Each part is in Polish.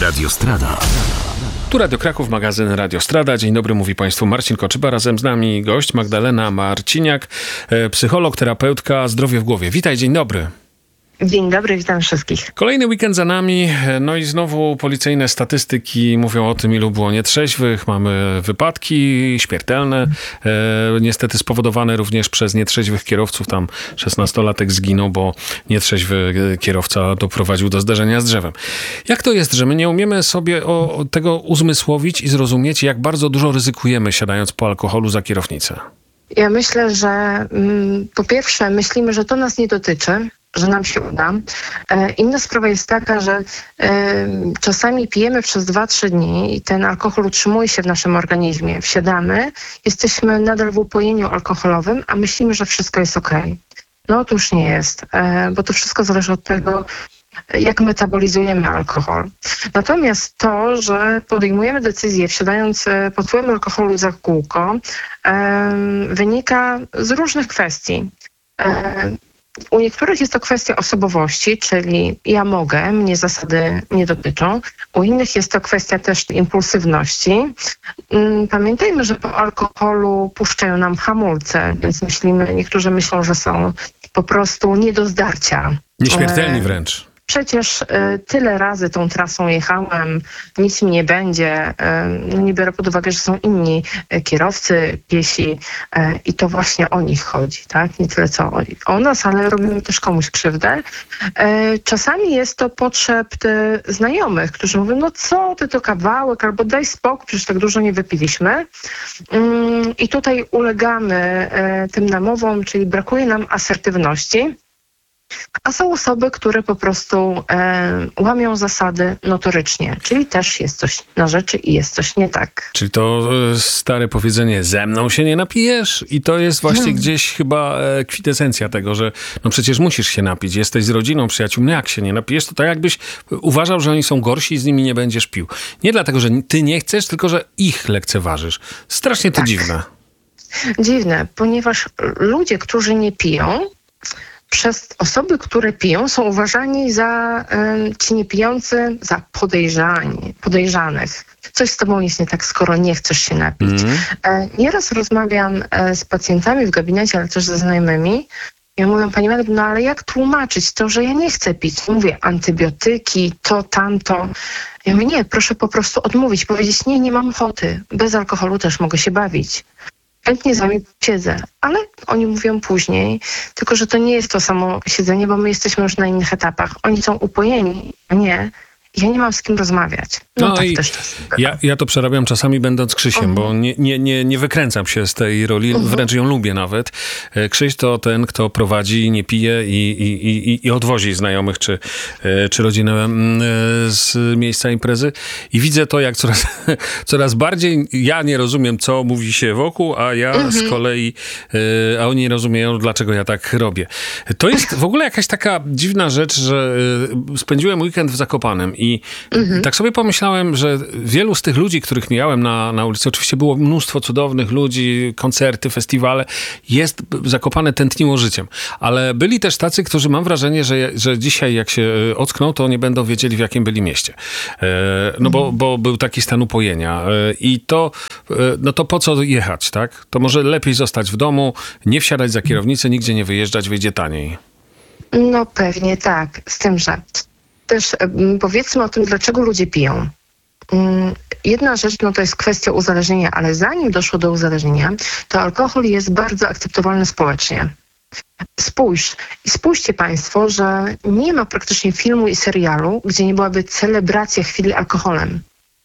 Radiostrada. Tu Radio Kraków, magazyn Radiostrada. Dzień dobry, mówi Państwu Marcin Koczyba. Razem z nami gość Magdalena Marciniak, psycholog, terapeutka, zdrowie w głowie. Witaj, dzień dobry. Dzień dobry, witam wszystkich. Kolejny weekend za nami, no i znowu policyjne statystyki mówią o tym, ilu było nietrzeźwych. Mamy wypadki śmiertelne, niestety spowodowane również przez nietrzeźwych kierowców. Tam 16-latek zginął, bo nietrzeźwy kierowca doprowadził do zderzenia z drzewem. Jak to jest, że my nie umiemy sobie tego uzmysłowić i zrozumieć, jak bardzo dużo ryzykujemy, siadając po alkoholu za kierownicę? Ja myślę, że po pierwsze myślimy, że to nas nie dotyczy, że nam się uda. Inna sprawa jest taka, że czasami pijemy przez 2-3 dni i ten alkohol utrzymuje się w naszym organizmie. Wsiadamy, jesteśmy nadal w upojeniu alkoholowym, a myślimy, że wszystko jest okej. No otóż nie jest, bo to wszystko zależy od tego, jak metabolizujemy alkohol. Natomiast to, że podejmujemy decyzję wsiadając pod wpływem alkoholu za kółko, wynika z różnych kwestii. U niektórych jest to kwestia osobowości, czyli ja mogę, mnie zasady nie dotyczą. U innych jest to kwestia też impulsywności. Pamiętajmy, że po alkoholu puszczają nam hamulce, więc niektórzy myślą, że są po prostu nie do zdarcia. Nieśmiertelni wręcz. Przecież tyle razy tą trasą jechałem, nic mi nie będzie. Nie biorę pod uwagę, że są inni kierowcy, piesi i to właśnie o nich chodzi, tak? Nie tyle co o nas, ale robimy też komuś krzywdę. Czasami jest to potrzebt znajomych, którzy mówią, no co ty to kawałek, albo daj spokój, przecież tak dużo nie wypiliśmy. I tutaj ulegamy tym namowom, czyli brakuje nam asertywności. A są osoby, które po prostu łamią zasady notorycznie, czyli też jest coś na rzeczy i jest coś nie tak. Czyli to stare powiedzenie, ze mną się nie napijesz? I to jest właśnie gdzieś chyba kwintesencja tego, że no przecież musisz się napić, jesteś z rodziną, przyjaciółmi, jak się nie napijesz, to tak jakbyś uważał, że oni są gorsi i z nimi nie będziesz pił. Nie dlatego, że ty nie chcesz, tylko że ich lekceważysz. Strasznie to dziwne. Dziwne, ponieważ ludzie, którzy nie piją, przez osoby, które piją, są uważani za ci niepijący, za podejrzanych. Coś z tobą jest nie tak, skoro nie chcesz się napić. Nieraz rozmawiam z pacjentami w gabinecie, ale też ze znajomymi. Ja mówię, pani Magdo, no ale jak tłumaczyć to, że ja nie chcę pić? Mówię, antybiotyki, to, tamto. Ja mówię, nie, proszę po prostu odmówić, powiedzieć, nie mam ochoty. Bez alkoholu też mogę się bawić. Chętnie z wami siedzę, ale oni mówią później, tylko że to nie jest to samo siedzenie, bo my jesteśmy już na innych etapach. Oni są upojeni, a nie. Ja nie mam z kim rozmawiać. No tak i też ja to przerabiam czasami będąc Krzysiem, bo nie wykręcam się z tej roli, wręcz ją lubię nawet. Krzyś to ten, kto prowadzi, nie pije i odwozi znajomych czy rodzinę z miejsca imprezy. I widzę to, jak coraz bardziej ja nie rozumiem, co mówi się wokół, a ja z kolei, a oni nie rozumieją, dlaczego ja tak robię. To jest w ogóle jakaś taka dziwna rzecz, że spędziłem weekend w Zakopanem i tak sobie pomyślałem, że wielu z tych ludzi, których mijałem na ulicy, oczywiście było mnóstwo cudownych ludzi, koncerty, festiwale, Zakopane tętniło życiem. Ale byli też tacy, którzy mam wrażenie, że dzisiaj jak się ockną, to nie będą wiedzieli, w jakim byli mieście. No bo był taki stan upojenia. I to po co jechać, tak? To może lepiej zostać w domu, nie wsiadać za kierownicę, nigdzie nie wyjeżdżać, wyjdzie taniej. No pewnie tak, z tym, że też powiedzmy o tym, dlaczego ludzie piją. Jedna rzecz, to jest kwestia uzależnienia, ale zanim doszło do uzależnienia, to alkohol jest bardzo akceptowalny społecznie. Spójrzcie Państwo, że nie ma praktycznie filmu i serialu, gdzie nie byłaby celebracja chwili alkoholem.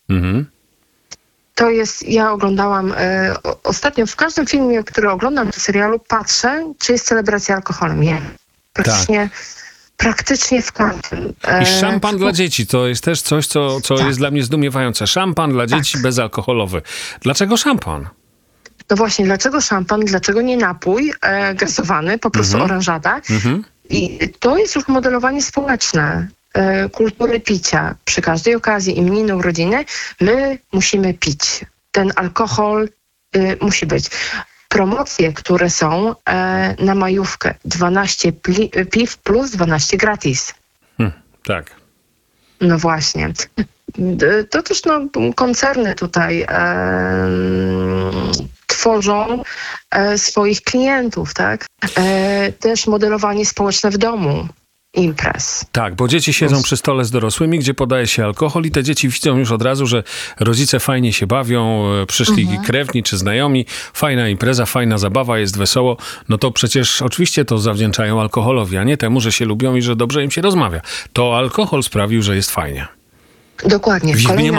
To jest, ja oglądałam ostatnio w każdym filmie, który oglądam, czy serialu, patrzę, czy jest celebracja alkoholem. Nie. Praktycznie w każdym. I szampan dla dzieci, to jest też coś, co jest dla mnie zdumiewające. Szampan dla dzieci bezalkoholowy. Dlaczego szampan? No właśnie, dlaczego szampan? Dlaczego nie napój gazowany, po prostu oranżada? I to jest już modelowanie społeczne. Kultury picia. Przy każdej okazji, imieniny, urodziny, my musimy pić. Ten alkohol musi być. Promocje, które są na majówkę, 12 piw plus 12 gratis. Tak. No właśnie. To też koncerny tutaj tworzą swoich klientów, tak? Też modelowanie społeczne w domu imprez. Tak, bo dzieci siedzą przy stole z dorosłymi, gdzie podaje się alkohol i te dzieci widzą już od razu, że rodzice fajnie się bawią, przyszli krewni czy znajomi, fajna impreza, fajna zabawa, jest wesoło. No to przecież oczywiście to zawdzięczają alkoholowi, a nie temu, że się lubią i że dobrze im się rozmawia. To alkohol sprawił, że jest fajnie. Dokładnie.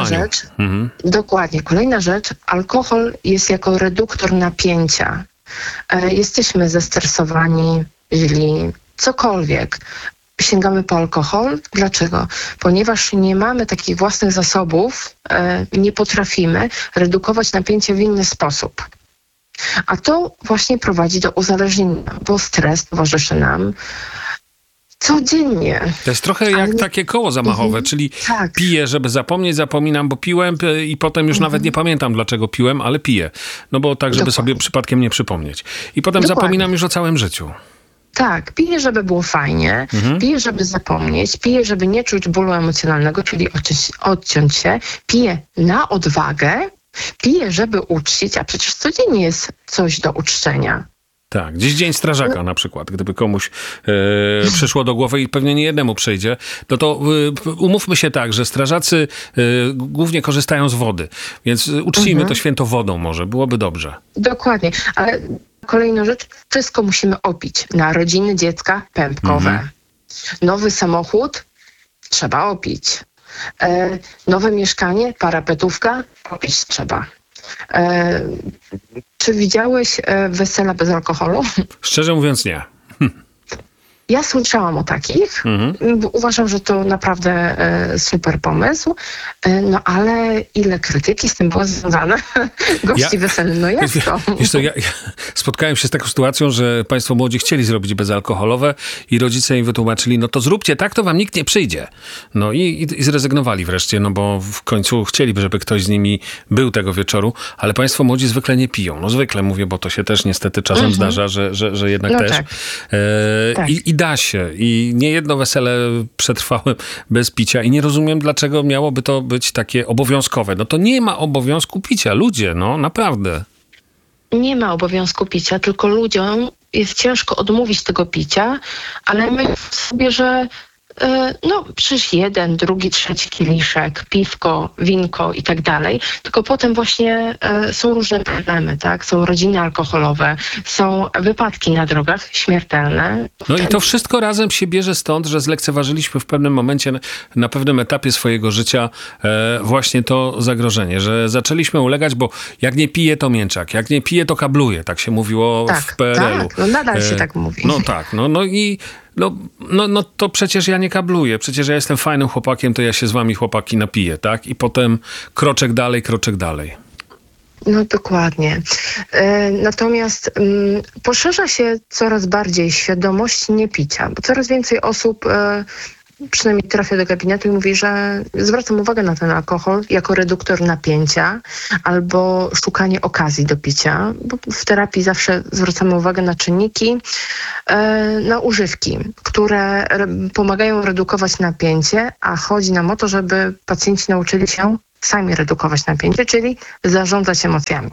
Kolejna rzecz. Alkohol jest jako reduktor napięcia. Jesteśmy zestresowani, źli, cokolwiek. Sięgamy po alkohol. Dlaczego? Ponieważ nie mamy takich własnych zasobów, nie potrafimy redukować napięcia w inny sposób. A to właśnie prowadzi do uzależnienia, bo stres towarzyszy nam codziennie. To jest trochę jak takie koło zamachowe, czyli piję, żeby zapomnieć, zapominam, bo piłem i potem już nawet nie pamiętam, dlaczego piłem, ale piję. No bo tak, żeby sobie przypadkiem nie przypomnieć. I potem zapominam już o całym życiu. Tak, piję, żeby było fajnie, piję, żeby zapomnieć, piję, żeby nie czuć bólu emocjonalnego, czyli odciąć się, piję na odwagę, piję, żeby uczcić, a przecież codziennie jest coś do uczczenia. Tak, dziś Dzień Strażaka na przykład, gdyby komuś przyszło do głowy i pewnie nie jednemu przyjdzie, no to umówmy się tak, że strażacy głównie korzystają z wody, więc uczcijmy to święto wodą może, byłoby dobrze. Dokładnie, ale kolejna rzecz, wszystko musimy opić. Narodziny dziecka pępkowe. Nowy samochód trzeba opić. Nowe mieszkanie, parapetówka, opić trzeba. Czy widziałeś wesela bez alkoholu? Szczerze mówiąc nie. Ja słyszałam o takich. Uważam, że to naprawdę super pomysł. No ale ile krytyki z tym było związane? Gości weselny, no jak to? Wiesz co, ja spotkałem się z taką sytuacją, że państwo młodzi chcieli zrobić bezalkoholowe i rodzice im wytłumaczyli, no to zróbcie tak, to wam nikt nie przyjdzie. No i zrezygnowali wreszcie, no bo w końcu chcieliby, żeby ktoś z nimi był tego wieczoru, ale państwo młodzi zwykle nie piją. No zwykle mówię, bo to się też niestety czasem zdarza, że jednak też. Tak. I da się. I niejedno wesele przetrwałem bez picia i nie rozumiem, dlaczego miałoby to być takie obowiązkowe. No to nie ma obowiązku picia. Ludzie, no naprawdę. Nie ma obowiązku picia, tylko ludziom jest ciężko odmówić tego picia, ale myślę sobie, że przecież jeden, drugi, trzeci kieliszek, piwko, winko i tak dalej, tylko potem właśnie są różne problemy, tak? Są rodziny alkoholowe, są wypadki na drogach śmiertelne. No i to wszystko razem się bierze stąd, że zlekceważyliśmy w pewnym momencie, na pewnym etapie swojego życia właśnie to zagrożenie, że zaczęliśmy ulegać, bo jak nie piję, to mięczak, jak nie piję, to kabluje, tak się mówiło w PRL-u. Tak, no nadal się tak mówi. No tak, no i no to przecież ja nie kabluję, przecież ja jestem fajnym chłopakiem, to ja się z wami chłopaki napiję, tak? I potem kroczek dalej. No dokładnie. Natomiast poszerza się coraz bardziej świadomość niepicia, bo coraz więcej osób przynajmniej trafia do gabinetu i mówi, że zwracam uwagę na ten alkohol jako reduktor napięcia albo szukanie okazji do picia, bo w terapii zawsze zwracamy uwagę na czynniki, na używki, które pomagają redukować napięcie, a chodzi nam o to, żeby pacjenci nauczyli się sami redukować napięcie, czyli zarządzać emocjami.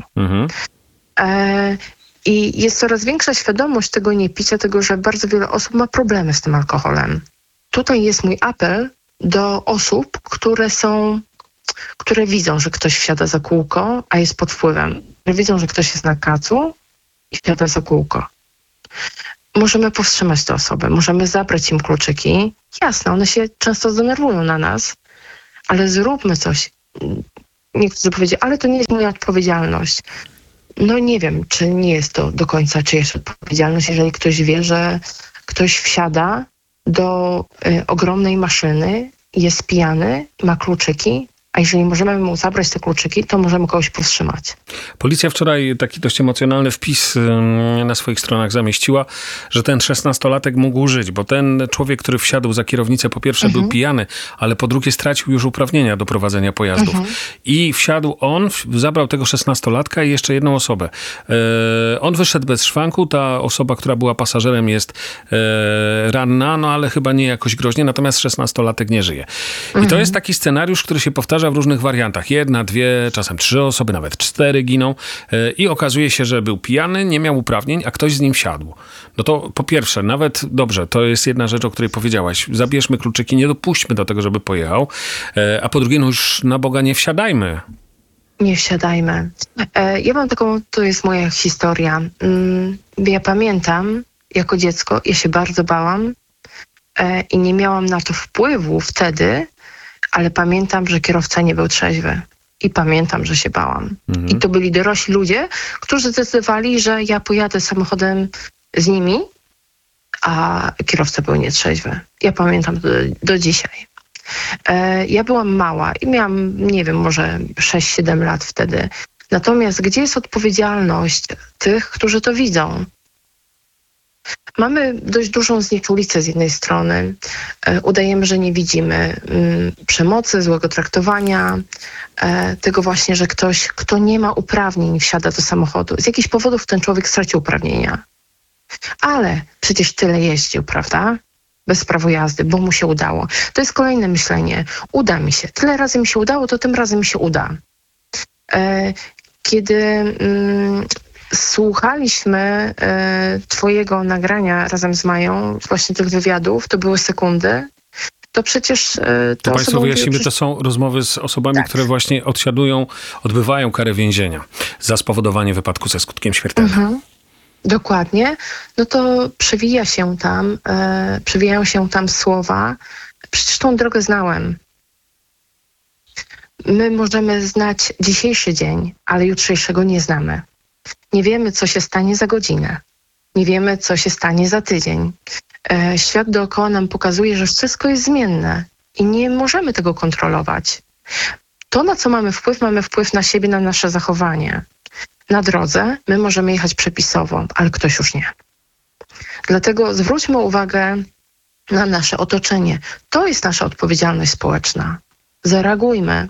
I jest coraz większa świadomość tego niepicia, tego, że bardzo wiele osób ma problemy z tym alkoholem. Tutaj jest mój apel do osób, które widzą, że ktoś wsiada za kółko, a jest pod wpływem. Że widzą, że ktoś jest na kacu i wsiada za kółko. Możemy powstrzymać te osoby, możemy zabrać im kluczyki. Jasne, one się często zdenerwują na nas, ale zróbmy coś. Niektórzy powiedzieli, ale to nie jest moja odpowiedzialność. No nie wiem, czy nie jest to do końca czyjaś odpowiedzialność, jeżeli ktoś wie, że ktoś wsiada do ogromnej maszyny, jest pijany, ma kluczyki, a A jeżeli możemy mu zabrać te kluczyki, to możemy kogoś powstrzymać. Policja wczoraj taki dość emocjonalny wpis na swoich stronach zamieściła, że ten 16-latek mógł żyć, bo ten człowiek, który wsiadł za kierownicę, po pierwsze był pijany, ale po drugie stracił już uprawnienia do prowadzenia pojazdów. I wsiadł on, zabrał tego 16-latka i jeszcze jedną osobę. On wyszedł bez szwanku, ta osoba, która była pasażerem, jest ranna, no ale chyba nie jakoś groźnie, natomiast 16-latek nie żyje. I to jest taki scenariusz, który się powtarza w różnych wariantach. 1, 2, czasem 3 osoby, nawet 4 giną i okazuje się, że był pijany, nie miał uprawnień, a ktoś z nim wsiadł. No to po pierwsze, nawet dobrze, to jest jedna rzecz, o której powiedziałaś. Zabierzmy kluczyki, nie dopuśćmy do tego, żeby pojechał. A po drugie, no już na Boga nie wsiadajmy. Nie wsiadajmy. Ja mam taką, to jest moja historia. Ja pamiętam, jako dziecko, ja się bardzo bałam i nie miałam na to wpływu wtedy, ale pamiętam, że kierowca nie był trzeźwy. I pamiętam, że się bałam. I to byli dorośli ludzie, którzy zdecydowali, że ja pojadę samochodem z nimi, a kierowca był nietrzeźwy. Ja pamiętam do dzisiaj. Ja byłam mała i miałam, nie wiem, może 6-7 lat wtedy. Natomiast gdzie jest odpowiedzialność tych, którzy to widzą? Mamy dość dużą znieczulicę z jednej strony. Udajemy, że nie widzimy przemocy, złego traktowania, tego właśnie, że ktoś, kto nie ma uprawnień, wsiada do samochodu. Z jakichś powodów ten człowiek stracił uprawnienia. Ale przecież tyle jeździł, prawda? Bez prawa jazdy, bo mu się udało. To jest kolejne myślenie. Uda mi się. Tyle razy mi się udało, to tym razem mi się uda. Kiedy słuchaliśmy twojego nagrania razem z Mają, właśnie tych wywiadów, to były sekundy, to przecież... To Państwu wyjaśnimy, to są rozmowy z osobami, które właśnie odbywają karę więzienia za spowodowanie wypadku ze skutkiem śmiertelnym. Dokładnie. No to przewijają się tam słowa. Przecież tą drogę znałem. My możemy znać dzisiejszy dzień, ale jutrzejszego nie znamy. Nie wiemy, co się stanie za godzinę. Nie wiemy, co się stanie za tydzień. Świat dookoła nam pokazuje, że wszystko jest zmienne i nie możemy tego kontrolować. To, na co mamy wpływ na siebie, na nasze zachowanie. Na drodze my możemy jechać przepisowo, ale ktoś już nie. Dlatego zwróćmy uwagę na nasze otoczenie. To jest nasza odpowiedzialność społeczna. Zareagujmy.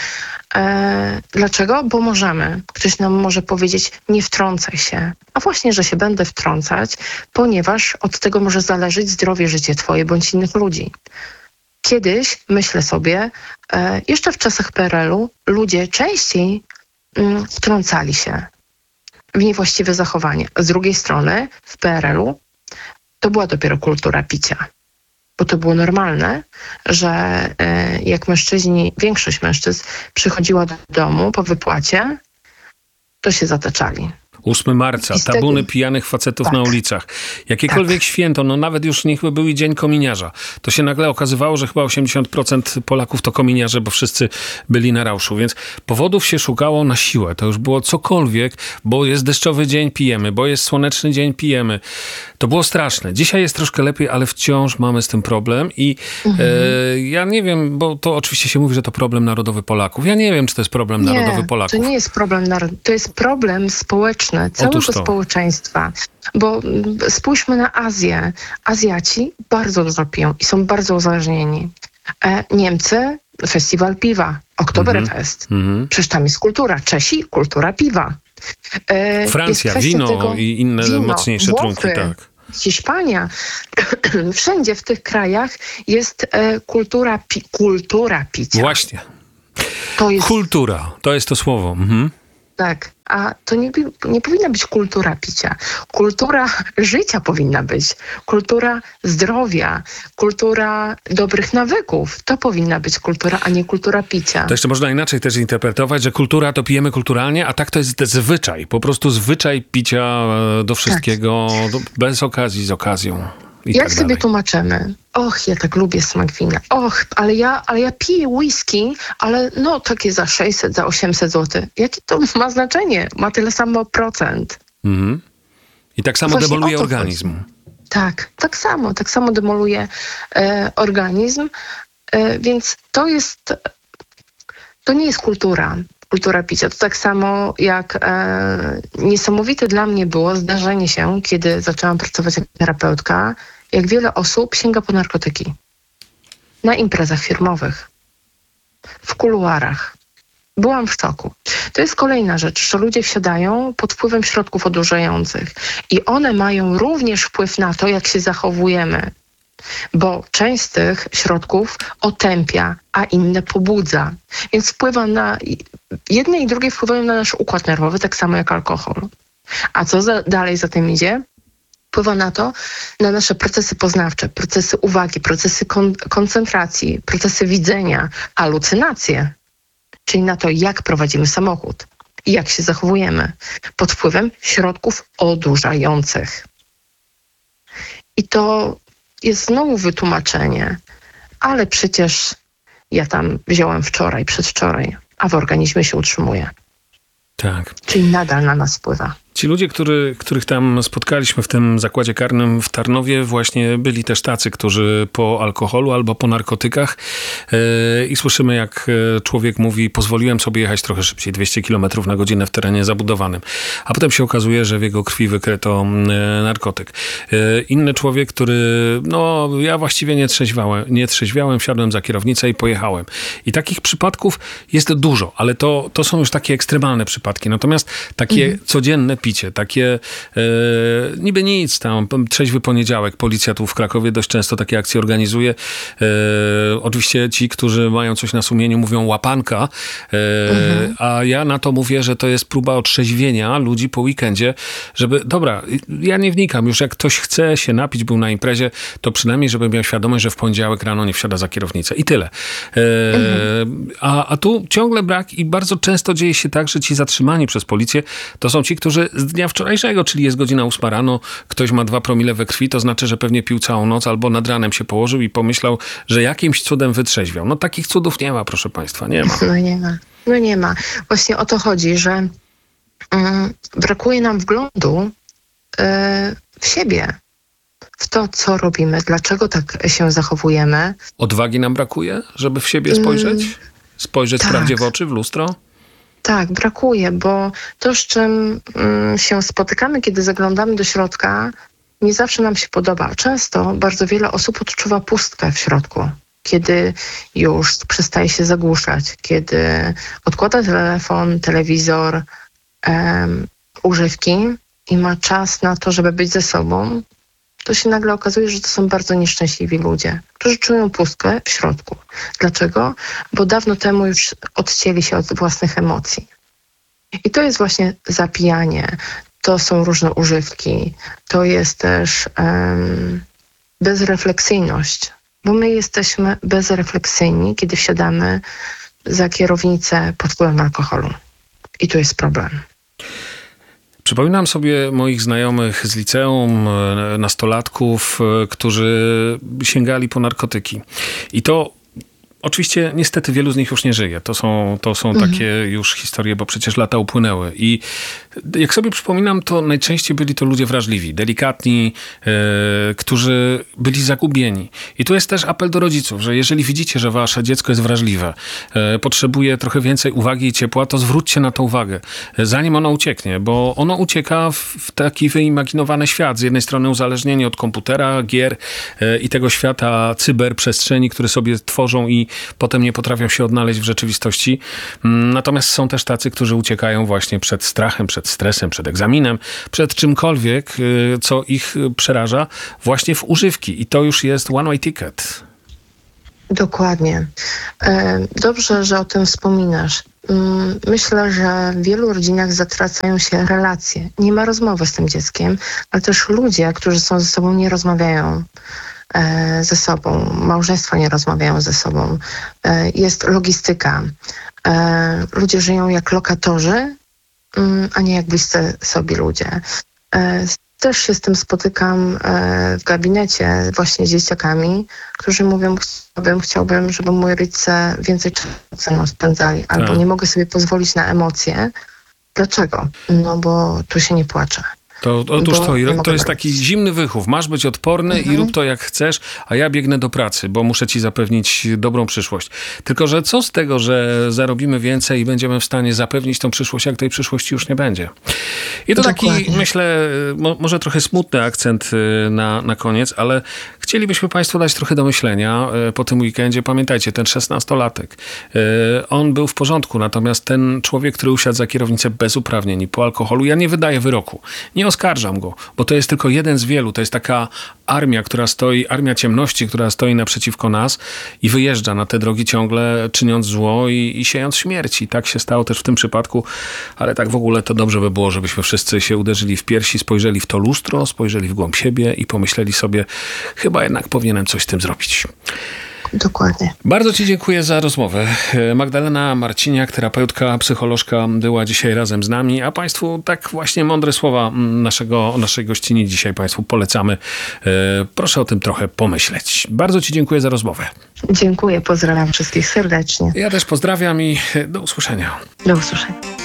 Dlaczego? Bo możemy. Ktoś nam może powiedzieć, nie wtrącaj się. A właśnie, że się będę wtrącać, ponieważ od tego może zależeć zdrowie, życie twoje bądź innych ludzi. Kiedyś, myślę sobie, jeszcze w czasach PRL-u ludzie częściej wtrącali się w niewłaściwe zachowanie. Z drugiej strony w PRL-u to była dopiero kultura picia. Bo to było normalne, że jak większość mężczyzn przychodziła do domu po wypłacie, to się zataczali. 8 marca, tabuny pijanych facetów na ulicach. Jakiekolwiek święto, no nawet już niechby był i Dzień Kominiarza. To się nagle okazywało, że chyba 80% Polaków to kominiarze, bo wszyscy byli na rauszu. Więc powodów się szukało na siłę. To już było cokolwiek, bo jest deszczowy dzień, pijemy, bo jest słoneczny dzień, pijemy. To było straszne. Dzisiaj jest troszkę lepiej, ale wciąż mamy z tym problem i ja nie wiem, bo to oczywiście się mówi, że to problem narodowy Polaków. Ja nie wiem, czy to jest problem narodowy Polaków. To nie jest problem narodowy, to jest problem społeczny całego społeczeństwa. Bo spójrzmy na Azję. Azjaci bardzo dużo piją i są bardzo uzależnieni. Niemcy, festiwal piwa, Oktoberfest. Przecież tam jest kultura. Czesi, kultura piwa. Francja, wino i inne mocniejsze trunki, tak. Hiszpania. Wszędzie w tych krajach jest kultura picia. Właśnie. Kultura, to jest to słowo. Tak, a to nie powinna być kultura picia. Kultura życia powinna być. Kultura zdrowia, kultura dobrych nawyków. To powinna być kultura, a nie kultura picia. To jeszcze można inaczej też interpretować, że kultura to pijemy kulturalnie, a tak to jest zwyczaj. Po prostu zwyczaj picia do wszystkiego, bez okazji, z okazją. Jak sobie tłumaczymy? Ja tak lubię smak wina. Ale ja piję whisky, ale no takie za 600, za 800 zł. Jakie to ma znaczenie? Ma tyle samo procent. I tak samo demoluje organizm. Tak, tak samo demoluje organizm. Więc to jest To nie jest kultura picia. To tak samo jak niesamowite dla mnie było zdarzenie się, kiedy zaczęłam pracować jako terapeutka, jak wiele osób sięga po narkotyki. Na imprezach firmowych, w kuluarach. Byłam w szoku. To jest kolejna rzecz, że ludzie wsiadają pod wpływem środków odurzających i one mają również wpływ na to, jak się zachowujemy, bo część z tych środków otępia, a inne pobudza. Więc wpływa na... Jedne i drugie wpływają na nasz układ nerwowy, tak samo jak alkohol. A co dalej za tym idzie? Wpływa na to, na nasze procesy poznawcze, procesy uwagi, procesy koncentracji, procesy widzenia, halucynacje. Czyli na to, jak prowadzimy samochód i jak się zachowujemy pod wpływem środków odurzających. I to jest znowu wytłumaczenie, ale przecież ja tam wziąłem wczoraj, przedwczoraj, a w organizmie się utrzymuje. Tak. Czyli nadal na nas wpływa. Ci ludzie, których tam spotkaliśmy w tym zakładzie karnym w Tarnowie, właśnie byli też tacy, którzy po alkoholu albo po narkotykach i słyszymy, jak człowiek mówi, pozwoliłem sobie jechać trochę szybciej, 200 km na godzinę w terenie zabudowanym. A potem się okazuje, że w jego krwi wykryto narkotyk. Inny człowiek, który, ja właściwie nie trzeźwiałem, wsiadłem za kierownicę i pojechałem. I takich przypadków jest dużo, ale to są już takie ekstremalne przypadki. Natomiast takie codzienne picie, takie niby nic tam, trzeźwy poniedziałek, policja tu w Krakowie dość często takie akcje organizuje. Oczywiście ci, którzy mają coś na sumieniu, mówią łapanka, a ja na to mówię, że to jest próba otrzeźwienia ludzi po weekendzie, żeby, dobra, ja nie wnikam, już jak ktoś chce się napić, był na imprezie, to przynajmniej, żeby miał świadomość, że w poniedziałek rano nie wsiada za kierownicę i tyle. A tu ciągle brak i bardzo często dzieje się tak, że ci zatrzymani przez policję to są ci, którzy z dnia wczorajszego, czyli jest godzina 8 rano, ktoś ma 2 promile we krwi, to znaczy, że pewnie pił całą noc albo nad ranem się położył i pomyślał, że jakimś cudem wytrzeźwiał. No takich cudów nie ma, proszę państwa, nie ma. No nie ma. Właśnie o to chodzi, że brakuje nam wglądu w siebie, w to, co robimy, dlaczego tak się zachowujemy. Odwagi nam brakuje, żeby w siebie spojrzeć? Spojrzeć tak. prawdzie w oczy, w lustro? Tak, brakuje, bo to, z czym się spotykamy, kiedy zaglądamy do środka, nie zawsze nam się podoba. Często bardzo wiele osób odczuwa pustkę w środku, kiedy już przestaje się zagłuszać, kiedy odkłada telefon, telewizor, używki i ma czas na to, żeby być ze sobą, to się nagle okazuje, że to są bardzo nieszczęśliwi ludzie, którzy czują pustkę w środku. Dlaczego? Bo dawno temu już odcięli się od własnych emocji. I to jest właśnie zapijanie, to są różne używki, to jest też bezrefleksyjność, bo my jesteśmy bezrefleksyjni, kiedy wsiadamy za kierownicę pod wpływem alkoholu. I tu jest problem. Przypominam sobie moich znajomych z liceum, nastolatków, którzy sięgali po narkotyki. I to oczywiście niestety wielu z nich już nie żyje. To są takie już historie, bo przecież lata upłynęły. I jak sobie przypominam, to najczęściej byli to ludzie wrażliwi, delikatni, którzy byli zagubieni. I tu jest też apel do rodziców, że jeżeli widzicie, że wasze dziecko jest wrażliwe, potrzebuje trochę więcej uwagi i ciepła, to zwróćcie na to uwagę, zanim ono ucieknie, bo ono ucieka w taki wyimaginowany świat. Z jednej strony uzależnienie od komputera, gier i tego świata cyberprzestrzeni, które sobie tworzą i potem nie potrafią się odnaleźć w rzeczywistości. Natomiast są też tacy, którzy uciekają właśnie przed strachem, przed stresem, przed egzaminem, przed czymkolwiek, co ich przeraża, właśnie w używki. I to już jest one way ticket. Dokładnie. Dobrze, że o tym wspominasz. Myślę, że w wielu rodzinach zatracają się relacje. Nie ma rozmowy z tym dzieckiem, ale też ludzie, którzy są ze sobą, nie rozmawiają ze sobą. Małżeństwa nie rozmawiają ze sobą. Jest logistyka. Ludzie żyją jak lokatorzy, a nie jak bliscy sobie ludzie. Też się z tym spotykam w gabinecie właśnie z dzieciakami, którzy mówią, chciałbym, żeby moi rodzice więcej czasu ze mną spędzali, albo nie mogę sobie pozwolić na emocje. Dlaczego? No bo tu się nie płacze. Otóż nie to jest mogę taki robić. zimny wychów. Masz być odporny i rób to jak chcesz, a ja biegnę do pracy, bo muszę ci zapewnić dobrą przyszłość. Tylko, że co z tego, że zarobimy więcej i będziemy w stanie zapewnić tą przyszłość, jak tej przyszłości już nie będzie. I to taki, myślę, może trochę smutny akcent na koniec, ale chcielibyśmy Państwu dać trochę do myślenia po tym weekendzie. Pamiętajcie, ten 16-latek, on był w porządku, natomiast ten człowiek, który usiadł za kierownicę bez uprawnień i po alkoholu, ja nie wydaję wyroku. Nie oskarżam go, bo to jest tylko jeden z wielu. To jest taka armia, armia ciemności, która stoi naprzeciwko nas i wyjeżdża na te drogi ciągle, czyniąc zło i siejąc śmierć. I tak się stało też w tym przypadku, ale tak w ogóle to dobrze by było, żebyśmy wszyscy się uderzyli w piersi, spojrzeli w to lustro, spojrzeli w głąb siebie i pomyśleli sobie, chyba jednak powinienem coś z tym zrobić. Dokładnie. Bardzo Ci dziękuję za rozmowę. Magdalena Marciniak, terapeutka, psycholożka, była dzisiaj razem z nami, a Państwu tak właśnie mądre słowa naszej gościni dzisiaj Państwu polecamy. Proszę o tym trochę pomyśleć. Bardzo Ci dziękuję za rozmowę. Dziękuję, pozdrawiam wszystkich serdecznie. Ja też pozdrawiam i do usłyszenia. Do usłyszenia.